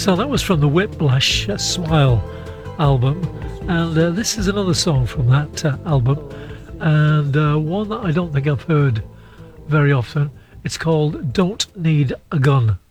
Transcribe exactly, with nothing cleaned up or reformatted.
So that was from the Whiplash uh, Smile album, and uh, this is another song from that uh, album, and uh, one that I don't think I've heard very often. It's called Don't Need a Gun.